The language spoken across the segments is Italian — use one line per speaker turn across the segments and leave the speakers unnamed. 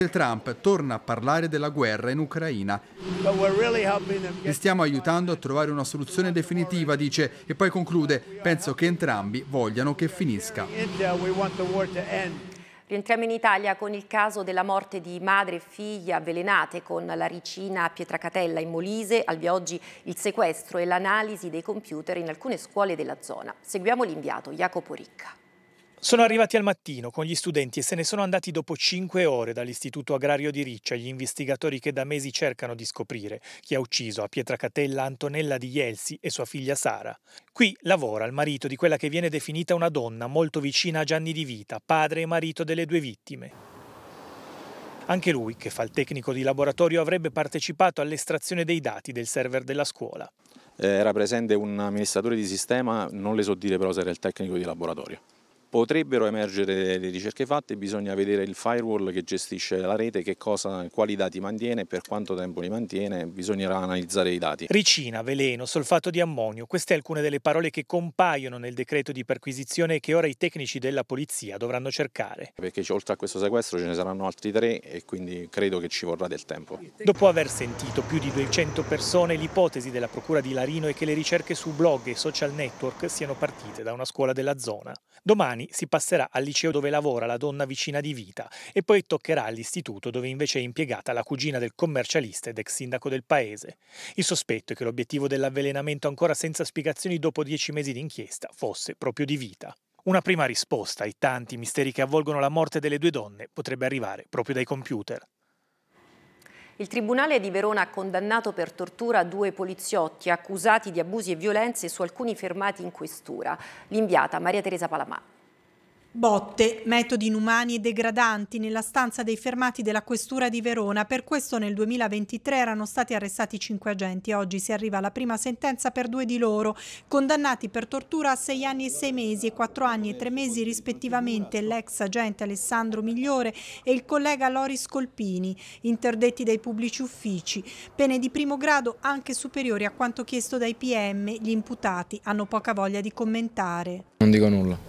Trump torna a parlare della guerra in Ucraina. Li stiamo aiutando a trovare una soluzione definitiva, dice, e poi conclude: penso che entrambi vogliano che finisca.
Rientriamo in Italia con il caso della morte di madre e figlia avvelenate con la ricina a Pietracatella in Molise. Al via oggi il sequestro e l'analisi dei computer in alcune scuole della zona. Seguiamo l'inviato Jacopo Ricca.
Sono arrivati al mattino con gli studenti e se ne sono andati dopo 5 ore dall'Istituto Agrario di Riccia gli investigatori che da mesi cercano di scoprire chi ha ucciso a Pietracatella Antonella Di Jelsi e sua figlia Sara. Qui lavora il marito di quella che viene definita una donna molto vicina a Gianni Di Vita, padre e marito delle due vittime. Anche lui, che fa il tecnico di laboratorio, avrebbe partecipato all'estrazione dei dati del server della scuola.
Era presente un amministratore di sistema, non le so dire però se era il tecnico di laboratorio. Potrebbero emergere le ricerche fatte, bisogna vedere il firewall che gestisce la rete, quali dati mantiene, per quanto tempo li mantiene, bisognerà analizzare i dati.
Ricina, veleno, solfato di ammonio, queste alcune delle parole che compaiono nel decreto di perquisizione e che ora i tecnici della polizia dovranno cercare.
Perché oltre a questo sequestro ce ne saranno altri 3 e quindi credo che ci vorrà del tempo.
Dopo aver sentito più di 200 persone, l'ipotesi della procura di Larino è che le ricerche su blog e social network siano partite da una scuola della zona. Domani si passerà al liceo dove lavora la donna vicina di Vita e poi toccherà all'istituto dove invece è impiegata la cugina del commercialista ed ex sindaco del paese. Il sospetto è che l'obiettivo dell'avvelenamento ancora senza spiegazioni dopo 10 mesi di inchiesta fosse proprio Di Vita. Una prima risposta ai tanti misteri che avvolgono la morte delle due donne potrebbe arrivare proprio dai computer.
Il Tribunale di Verona ha condannato per tortura 2 poliziotti accusati di abusi e violenze su alcuni fermati in questura. L'inviata Maria Teresa Palamà.
Botte, metodi inumani e degradanti nella stanza dei fermati della questura di Verona. Per questo nel 2023 erano stati arrestati 5 agenti. Oggi si arriva alla prima sentenza per 2 di loro, condannati per tortura a 6 anni e 6 mesi e 4 anni e 3 mesi rispettivamente l'ex agente Alessandro Migliore e il collega Loris Colpini, interdetti dai pubblici uffici. Pene di primo grado anche superiori a quanto chiesto dai PM. Gli imputati hanno poca voglia di commentare.
Non dico nulla.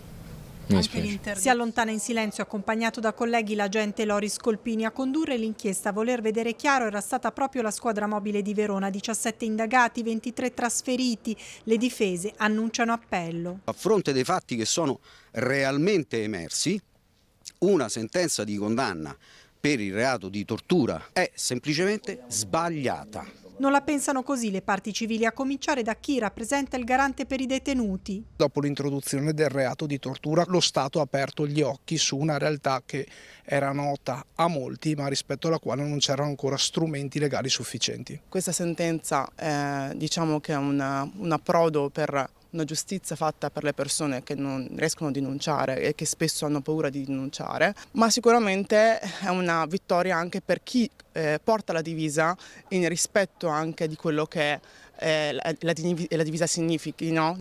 Si allontana in silenzio accompagnato da colleghi l'agente Loris Colpini. A condurre l'inchiesta, a voler vedere chiaro, era stata proprio la squadra mobile di Verona. 17 indagati, 23 trasferiti. Le difese annunciano appello.
A fronte dei fatti che sono realmente emersi, una sentenza di condanna per il reato di tortura è semplicemente sbagliata.
Non la pensano così le parti civili, a cominciare da chi rappresenta il garante per i detenuti.
Dopo l'introduzione del reato di tortura, lo Stato ha aperto gli occhi su una realtà che era nota a molti, ma rispetto alla quale non c'erano ancora strumenti legali sufficienti.
Questa sentenza diciamo che è un approdo per una giustizia fatta per le persone che non riescono a denunciare e che spesso hanno paura di denunciare, ma sicuramente è una vittoria anche per chi porta la divisa in rispetto anche di quello che la divisa significhi, no?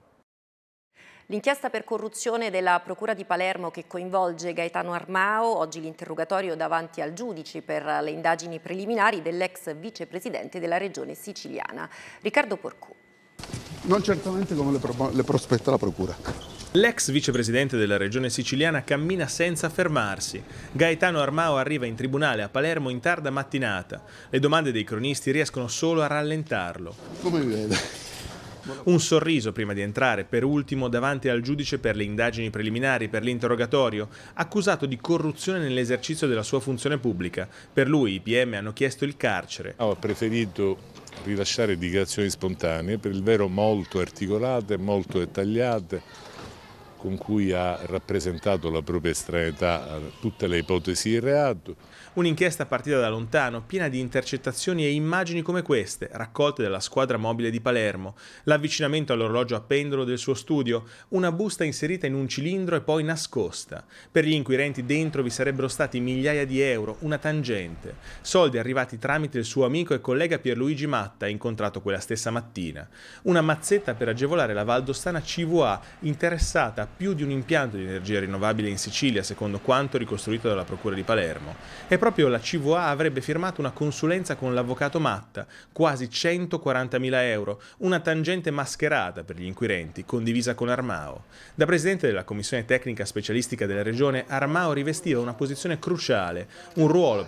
L'inchiesta per corruzione della Procura di Palermo che coinvolge Gaetano Armao, oggi l'interrogatorio davanti al giudice per le indagini preliminari dell'ex vicepresidente della regione siciliana, Riccardo Porcu.
Non certamente come le prospetta la Procura.
L'ex vicepresidente della regione siciliana cammina senza fermarsi. Gaetano Armao arriva in tribunale a Palermo in tarda mattinata. Le domande dei cronisti riescono solo a rallentarlo.
Come mi vede?
Un sorriso prima di entrare, per ultimo, davanti al giudice per le indagini preliminari per l'interrogatorio, accusato di corruzione nell'esercizio della sua funzione pubblica. Per lui i PM hanno chiesto il carcere.
Ho preferito rilasciare dichiarazioni spontanee, per il vero molto articolate, molto dettagliate, con cui ha rappresentato la propria estraneità a tutte le ipotesi di reato.
Un'inchiesta partita da lontano, piena di intercettazioni e immagini come queste, raccolte dalla squadra mobile di Palermo, l'avvicinamento all'orologio a pendolo del suo studio, una busta inserita in un cilindro e poi nascosta. Per gli inquirenti dentro vi sarebbero stati migliaia di euro, una tangente, soldi arrivati tramite il suo amico e collega Pierluigi Matta, incontrato quella stessa mattina. Una mazzetta per agevolare la valdostana CVA, interessata a più di un impianto di energia rinnovabile in Sicilia, secondo quanto ricostruito dalla Procura di Palermo. E proprio la CVA avrebbe firmato una consulenza con l'avvocato Matta, quasi 140.000 euro, una tangente mascherata per gli inquirenti, condivisa con Armao. Da presidente della Commissione Tecnica Specialistica della Regione, Armao rivestiva una posizione cruciale, un ruolo